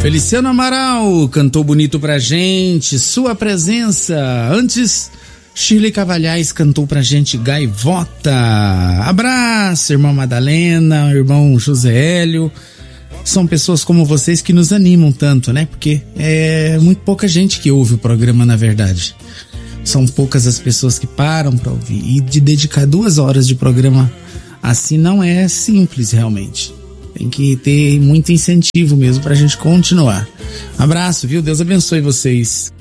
Feliciano Amaral cantou bonito pra gente, Sua Presença. Antes, Shirley Cavalhais cantou pra gente Gaivota. Abraço, irmã Madalena, irmão José Hélio. São pessoas como vocês que nos animam tanto, né? Porque é muito pouca gente que ouve o programa, na verdade. São poucas as pessoas que param pra ouvir. E de dedicar 2 horas de programa assim não é simples, realmente. Tem que ter muito incentivo mesmo pra gente continuar. Abraço, viu? Deus abençoe vocês.